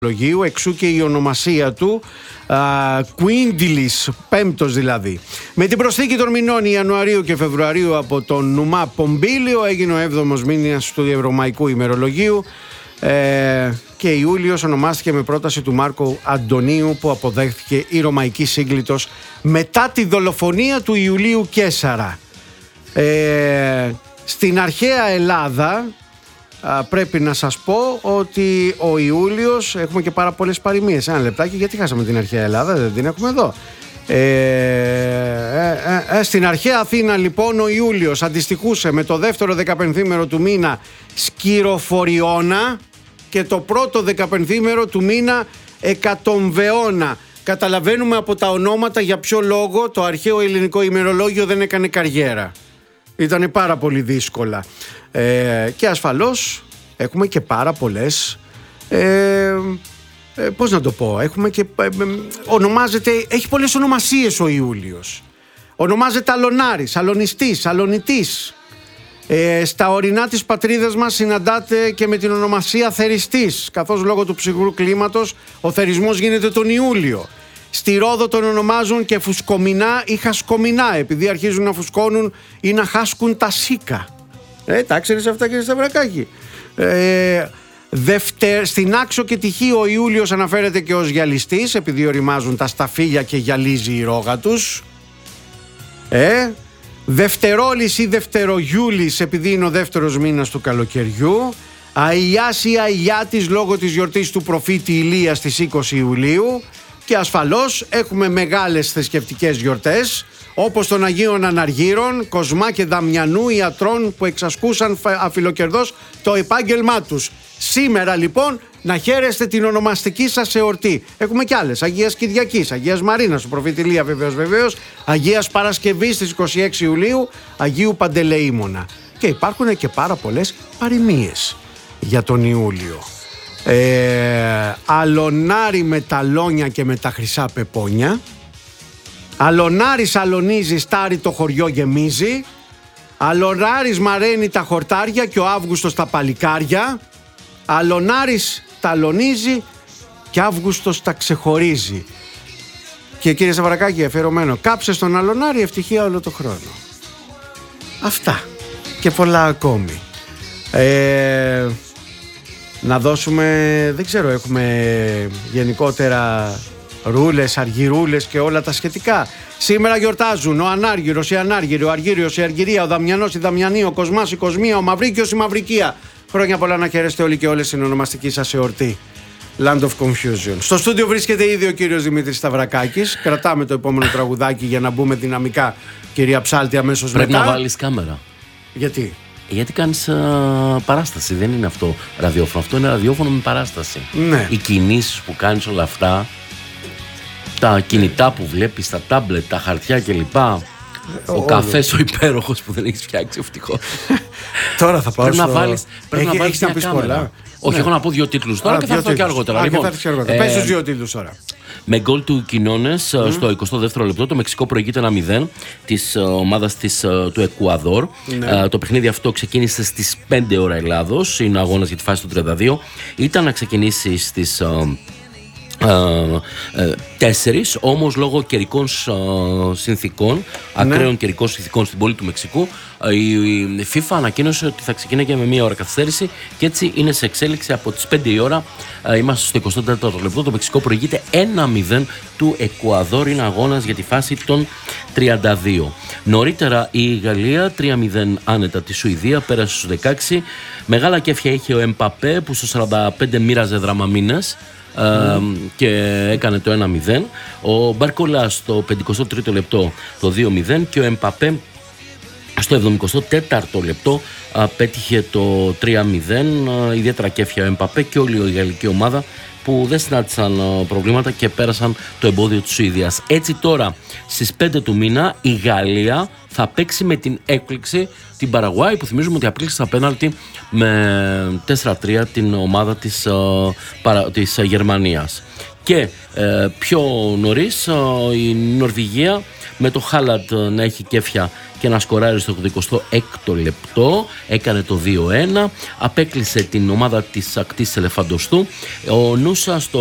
ημερολογίου, εξού και η ονομασία του, Quintilis, πέμπτος δηλαδή. Με την προσθήκη των μηνών Ιανουαρίου και Φεβρουαρίου από τον Νουμά Πομπίλιο έγινε ο 7ος μήνας του Ευρωμαϊκού ημερολογίου, και Ιούλιος ονομάστηκε με πρόταση του Μάρκο Αντωνίου, που αποδέχθηκε η Ρωμαϊκή Σύγκλιτος μετά τη δολοφονία του Ιουλίου Καίσαρα. Στην αρχαία Ελλάδα πρέπει να σας πω ότι ο Ιούλιος, έχουμε και πάρα πολλές παροιμίες. Ένα λεπτάκι, γιατί χάσαμε την αρχαία Ελλάδα, δεν την έχουμε εδώ. Στην αρχαία Αθήνα λοιπόν ο Ιούλιος αντιστοιχούσε με το δεύτερο 15ήμερο του μήνα Σκυροφοριώνα και το πρώτο 15ήμερο του μήνα Εκατομβεώνα. Καταλαβαίνουμε από τα ονόματα για ποιο λόγο το αρχαίο ελληνικό ημερολόγιο δεν έκανε καριέρα. Ήτανε πάρα πολύ δύσκολα. Και ασφαλώς έχουμε και πάρα πολλές, πώς να το πω, έχουμε και, έχει πολλές ονομασίες ο Ιούλιος. Ονομάζεται Αλωνάρης, Αλωνιστής, Αλωνητής. Στα ορεινά της πατρίδας μας συναντάται και με την ονομασία Θεριστής, καθώς λόγω του ψυχρού κλίματος ο θερισμός γίνεται τον Ιούλιο. Στη Ρόδο τον ονομάζουν και Φουσκομινά ή Χασκομινά, επειδή αρχίζουν να φουσκώνουν ή να χάσκουν τα σίκα. Τα ξέρεις αυτά, κύριε Σταυρακάκη? Στην Άξο και Τυχή ο Ιούλιος αναφέρεται και ως γυαλιστής, επειδή οριμάζουν τα σταφύλια και γυαλίζει η ρόγα τους. Δευτερόλης ή Δευτερογιούλης, επειδή είναι ο δεύτερος μήνας του καλοκαιριού. Αηλιάς ή Αηλιάτης λόγω της γιορτής του προφήτη Ηλία στις 20 Ιουλίου. Και ασφαλώς έχουμε μεγάλες θρησκευτικές γιορτές, όπως των Αγίων Αναργύρων, Κοσμά και Δαμιανού, ιατρών που εξασκούσαν αφιλοκερδώς το επάγγελμά τους. Σήμερα λοιπόν να χαίρεστε την ονομαστική σας εορτή. Έχουμε κι άλλες: Αγίας Κυριακής, Αγίας Μαρίνας, του προφήτη Ηλία βεβαίως, Αγίας Παρασκευής στις 26 Ιουλίου, Αγίου Παντελεήμονα. Και υπάρχουν και πάρα πολλές παροιμίες για τον Ιούλιο. Αλωνάρι με τα λόνια και με τα χρυσά πεπόνια. Αλωνάρις αλωνίζει, στάρι το χωριό γεμίζει. Αλωνάρις μαραίνει τα χορτάρια και ο Αύγουστος τα παλικάρια. Αλωνάρις τα αλωνίζει και Αύγουστος τα ξεχωρίζει. Και κύριε Σταυρακάκη, αφιερωμένο: κάψε στον αλωνάρι ευτυχία όλο το χρόνο. Αυτά και πολλά ακόμη. Να δώσουμε, δεν ξέρω, έχουμε γενικότερα ρούλες, αργυρούλες και όλα τα σχετικά. Σήμερα γιορτάζουν ο Ανάργυρος, η Ανάργυρη, ο Αργύριος, η Αργυρία, ο Δαμιανός, η Δαμιανή, ο Κοσμάς, η Κοσμία, ο Μαυρίκιος, η Μαυρικία. Χρόνια πολλά να χαίρεστε όλοι και όλες στην ονομαστική σας εορτή. Land of Confusion. Στο στούντιο βρίσκεται ήδη ο κύριος Δημήτρης Σταυρακάκης. Κρατάμε το επόμενο τραγουδάκι για να μπούμε δυναμικά, κυρία Ψάλτη, αμέσως μετά. Πρέπει να βάλεις κάμερα. Γιατί? Γιατί κάνεις παράσταση, δεν είναι αυτό ραδιόφωνο. Αυτό είναι ραδιόφωνο με παράσταση. Ναι. Οι κινήσεις που κάνεις, όλα αυτά, τα κινητά που βλέπεις, τα τάμπλετ, τα χαρτιά κλπ. Ο καφές ο υπέροχος που δεν έχεις φτιάξει, ευτυχώς. Τώρα θα πάω. Πρέπει να βάλεις να πεις πολλά. Όχι, έχω να πω 2 τίτλους τώρα και θα έρθω και αργότερα. Πες τους 2 τίτλους τώρα. Με γκολ του Quinones στο 22ο λεπτό, το Μεξικό προηγείται 1-0 της ομάδας του Εκουαδόρ. Το παιχνίδι αυτό ξεκίνησε στις 5 ώρα Ελλάδος. Είναι αγώνας για τη φάση του 32. Ήταν να ξεκινήσει στις 4, όμως λόγω καιρικών συνθήκων, ακραίων καιρικών συνθήκων στην πόλη του Μεξικού, η FIFA ανακοίνωσε ότι θα ξεκινάει με 1 ώρα καθυστέρηση και έτσι είναι σε εξέλιξη από τις 5 η ώρα. Είμαστε στο 24ο λεπτό. Το Μεξικό προηγείται 1-0 του Εκουαδόρ. Είναι αγώνας για τη φάση των 32. Νωρίτερα η Γαλλία 3-0 άνετα τη Σουηδία, πέρασε στους 16. Μεγάλα κέφια είχε ο Εμπαπέ που στο 45 μοίραζε δραμαμίνες και έκανε το 1-0. Ο Μπαρκολά στο 53ο λεπτό το 2-0 και ο Εμπαπέ στο 74ο λεπτό πέτυχε το 3-0. Ιδιαίτερα κέφια ο Εμπαπέ και όλη η γαλλική ομάδα που δεν συνάντησαν προβλήματα και πέρασαν το εμπόδιο της Σουηδίας. Έτσι τώρα στις 5 του μήνα η Γαλλία θα παίξει με την έκπληξη την Παραγουάη, που θυμίζουμε ότι απείλησε στα πέναλτι με 4-3 την ομάδα της Γερμανίας. Και πιο νωρίς η Νορβηγία με το Χάλαντ να έχει κέφια και να σκοράρει στο 86ο λεπτό. Έκανε το 2-1. Απέκλεισε την ομάδα της Ακτής Ελεφαντοστού. Ο Νούσας